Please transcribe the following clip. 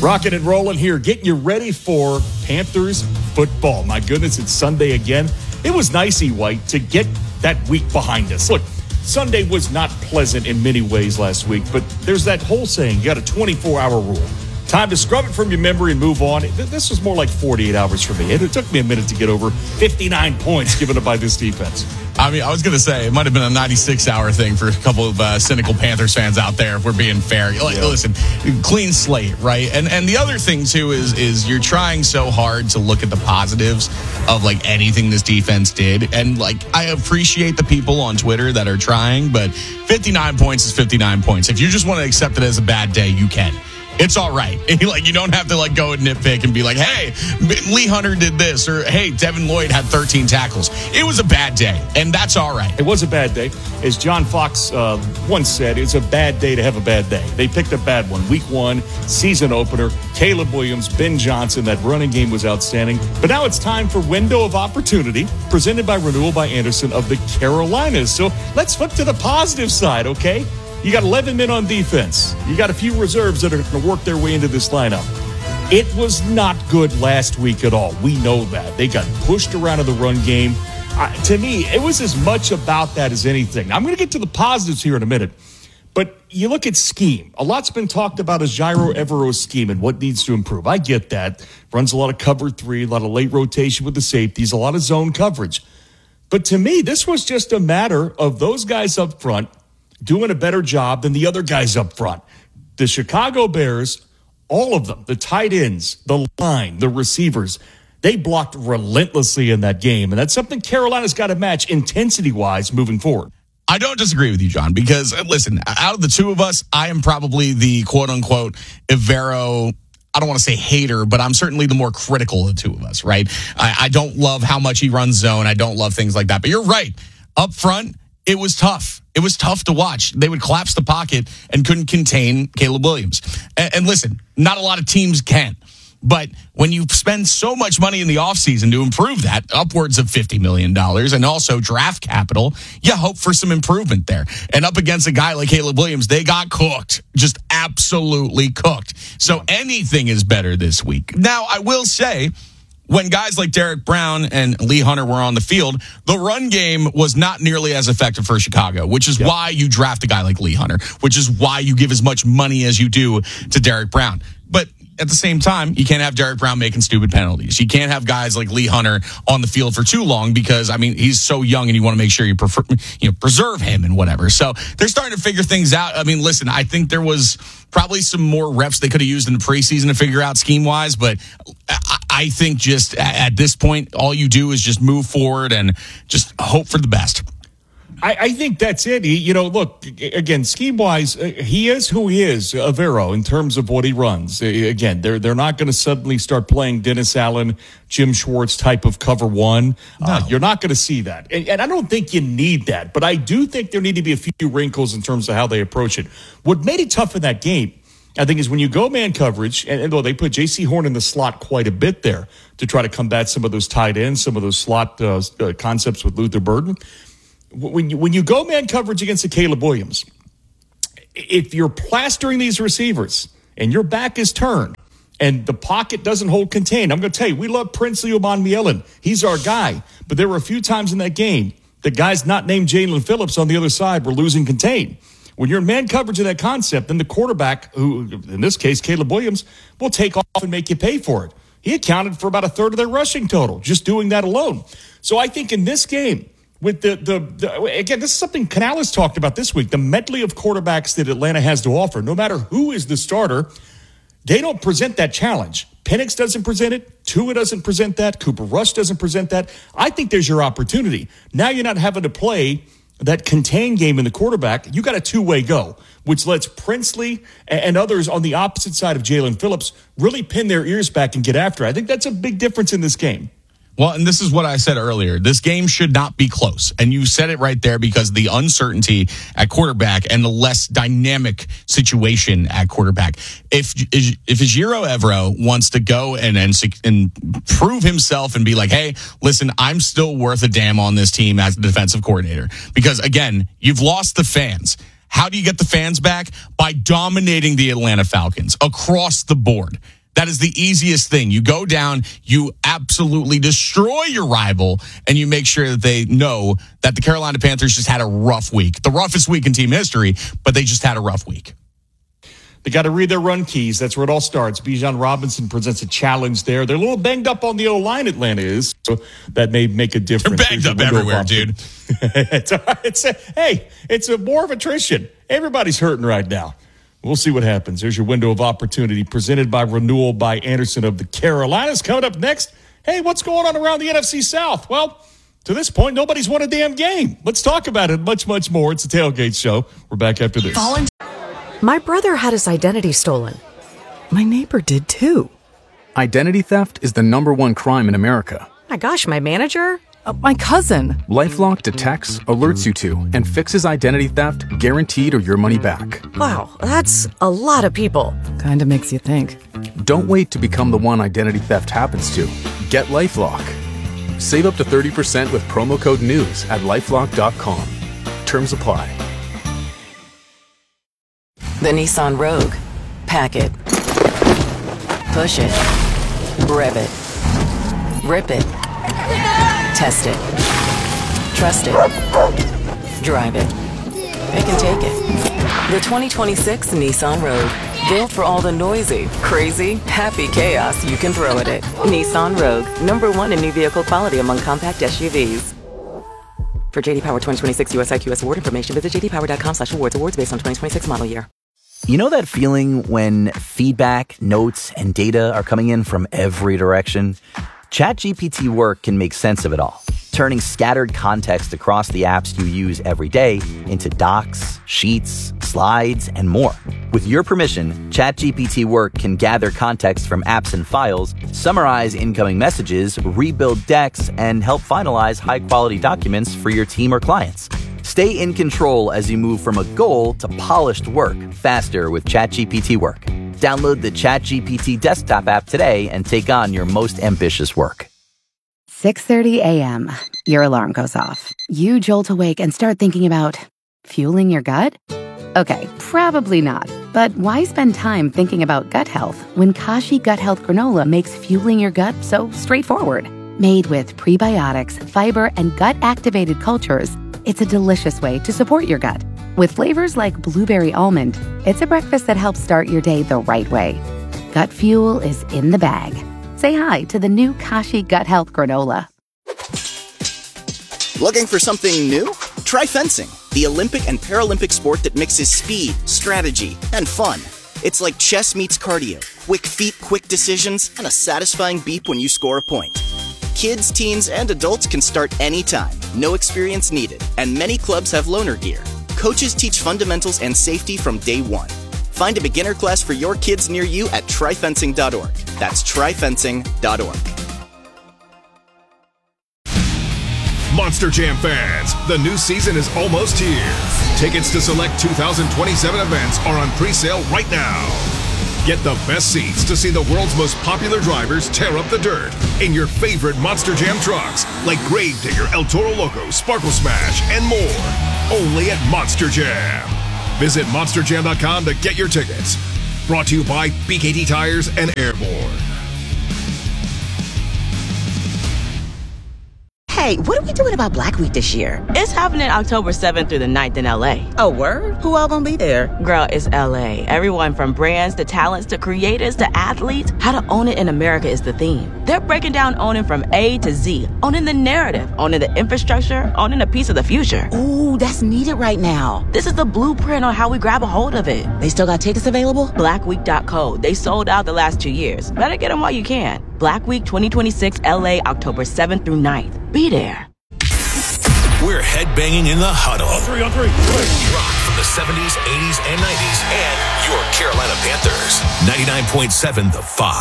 Rocking and rolling here, getting you ready for Panthers football. My goodness, it's Sunday again. It was nice, White, to get that week behind us. Look, Sunday was not pleasant in many ways last week, but there's that whole saying, you got a 24-hour rule. Time to scrub it from your memory and move on. This was more like 48 hours for me. It took me a minute to get over 59 points given up by this defense. I mean, I was going to say, it might have been a 96-hour thing for a couple of cynical Panthers fans out there, if we're being fair. Listen, clean slate, right? And the other thing, too, is you're trying so hard to look at the positives of, anything this defense did. And, I appreciate the people on Twitter that are trying, but 59 points is 59 points. If you just want to accept it as a bad day, you can. It's all right. You don't have to go and nitpick and be like, hey, Lee Hunter did this, or hey, Devin Lloyd had 13 tackles. It was a bad day, and that's all right. It was a bad day. As John Fox once said, it's a bad day to have a bad day. They picked a bad one. Week 1, season opener, Caleb Williams, Ben Johnson. That running game was outstanding. But now it's time for Window of Opportunity, presented by Renewal by Anderson of the Carolinas. So let's flip to the positive side, okay? You got 11 men on defense. You got a few reserves that are going to work their way into this lineup. It was not good last week at all. We know that. They got pushed around in the run game. To me, it was as much about that as anything. I'm going to get to the positives here in a minute. But you look at scheme. A lot's been talked about as Jairo Evero's scheme and what needs to improve. I get that. Runs a lot of cover 3, a lot of late rotation with the safeties, a lot of zone coverage. But to me, this was just a matter of those guys up front doing a better job than the other guys up front. The Chicago Bears, all of them, the tight ends, the line, the receivers, they blocked relentlessly in that game. And that's something Carolina's got to match intensity-wise moving forward. I don't disagree with you, John, because, listen, out of the two of us, I am probably the quote-unquote Evero, I don't want to say hater, but I'm certainly the more critical of the two of us, right? I don't love how much he runs zone. I don't love things like that. But you're right. Up front, it was tough. It was tough to watch. They would collapse the pocket and couldn't contain Caleb Williams. And listen, not a lot of teams can. But when you spend so much money in the offseason to improve that, upwards of $50 million, and also draft capital, you hope for some improvement there. And up against a guy like Caleb Williams, they got cooked. Just absolutely cooked. So anything is better this week. Now, I will say, when guys like Derek Brown and Lee Hunter were on the field, the run game was not nearly as effective for Chicago, which is why you draft a guy like Lee Hunter, which is why you give as much money as you do to Derek Brown. But at the same time, you can't have Derek Brown making stupid penalties. You can't have guys like Lee Hunter on the field for too long because, he's so young and you want to make sure you preserve him and whatever. So they're starting to figure things out. Listen, I think there was probably some more reps they could have used in the preseason to figure out scheme-wise, but I think just at this point, all you do is just move forward and just hope for the best. I think that's it. Look, again, scheme-wise, he is who he is, Evero, in terms of what he runs. Again, they're not going to suddenly start playing Dennis Allen, Jim Schwartz type of cover 1. No. You're not going to see that. And I don't think you need that, but I do think there need to be a few wrinkles in terms of how they approach it. What made it tough in that game, I think, is when you go man coverage, and though they put J.C. Horn in the slot quite a bit there to try to combat some of those tight ends, some of those slot concepts with Luther Burden. When you go man coverage against a Caleb Williams, if you're plastering these receivers and your back is turned and the pocket doesn't hold contained, I'm going to tell you, we love Princely Umanmielen. He's our guy. But there were a few times in that game, the guys not named Jalen Phillips on the other side were losing contain. When you're in man coverage of that concept, then the quarterback, who in this case, Caleb Williams, will take off and make you pay for it. He accounted for about a third of their rushing total, just doing that alone. So I think in this game, with again, this is something Canales talked about this week, the medley of quarterbacks that Atlanta has to offer. No matter who is the starter, they don't present that challenge. Penix doesn't present it. Tua doesn't present that. Cooper Rush doesn't present that. I think there's your opportunity. Now you're not having to play that contain game in the quarterback. You got a two-way go, which lets Princely and others on the opposite side of Jalen Phillips really pin their ears back and get after it. I think that's a big difference in this game. Well, and this is what I said earlier. This game should not be close. And you said it right there because of the uncertainty at quarterback and the less dynamic situation at quarterback. If Ejiro Evero wants to go and prove himself and be like, hey, listen, I'm still worth a damn on this team as the defensive coordinator. Because, again, you've lost the fans. How do you get the fans back? By dominating the Atlanta Falcons across the board. That is the easiest thing. You go down, you absolutely destroy your rival, and you make sure that they know that the Carolina Panthers just had a rough week. The roughest week in team history, but they just had a rough week. They got to read their run keys. That's where it all starts. Bijan Robinson presents a challenge there. They're a little banged up on the O-line, Atlanta is, so that may make a difference. They're banged up everywhere, dude. It's more of attrition. Everybody's hurting right now. We'll see what happens. There's your window of opportunity presented by Renewal by Anderson of the Carolinas. Coming up next, hey, what's going on around the NFC South? Well, to this point, nobody's won a damn game. Let's talk about it much, much more. It's a Tailgate Show. We're back after this. My brother had his identity stolen. My neighbor did too. Identity theft is the #1 crime in America. My gosh, my manager? My cousin. LifeLock detects, alerts you to, and fixes identity theft guaranteed or your money back. Wow, that's a lot of people. Kinda makes you think. Don't wait to become the one identity theft happens to. Get LifeLock. Save up to 30% with promo code NEWS at LifeLock.com. Terms apply. The Nissan Rogue. Pack it. Push it. Rev it. Rip it. Test it. Trust it. Drive it. It can take it. The 2026 Nissan Rogue. Built for all the noisy, crazy, happy chaos you can throw at it. Nissan Rogue. #1 in new vehicle quality among compact SUVs. For JD Power 2026 US IQS award information, visit jdpower.com/awards. Awards based on 2026 model year. You know that feeling when feedback, notes, and data are coming in from every direction? ChatGPT Work can make sense of it all, turning scattered context across the apps you use every day into docs, sheets, slides, and more. With your permission, ChatGPT Work can gather context from apps and files, summarize incoming messages, rebuild decks, and help finalize high-quality documents for your team or clients. Stay in control as you move from a goal to polished work faster with ChatGPT Work. Download the ChatGPT desktop app today and take on your most ambitious work. 6:30 a.m. Your alarm goes off. You jolt awake and start thinking about fueling your gut? Okay, probably not. But why spend time thinking about gut health when Kashi Gut Health Granola makes fueling your gut so straightforward? Made with prebiotics, fiber, and gut-activated cultures, it's a delicious way to support your gut. With flavors like blueberry almond, it's a breakfast that helps start your day the right way. Gut fuel is in the bag. Say hi to the new Kashi Gut Health Granola. Looking for something new? Try fencing, the Olympic and Paralympic sport that mixes speed, strategy, and fun. It's like chess meets cardio, quick feet, quick decisions, and a satisfying beep when you score a point. Kids, teens, and adults can start anytime, no experience needed, and many clubs have loaner gear. Coaches teach fundamentals and safety from day one. Find a beginner class for your kids near you at tryfencing.org. That's tryfencing.org. Monster Jam fans, the new season is almost here. Tickets to select 2027 events are on pre-sale right now. Get the best seats to see the world's most popular drivers tear up the dirt in your favorite Monster Jam trucks like Gravedigger, El Toro Loco, Sparkle Smash, and more. Only at Monster Jam. Visit monsterjam.com to get your tickets. Brought to you by BKT Tires and Airborne. Hey, what are we doing about Black Week this year? It's happening October 7th through the 9th in LA. Oh, word? Who all gonna be there? Girl, it's LA. Everyone from brands to talents to creators to athletes. How to own it in America is the theme. They're breaking down owning from A to Z. Owning the narrative, owning the infrastructure, owning a piece of the future. Ooh, that's needed right now. This is the blueprint on how we grab a hold of it. They still got tickets available? Blackweek.co. They sold out the last 2 years. Better get them while you can. Black Week 2026 LA, October 7th through 9th. Be there. We're headbanging in the huddle. On three. Rock from the 70s, 80s, and 90s, and your Carolina Panthers. 99.7 The Fox.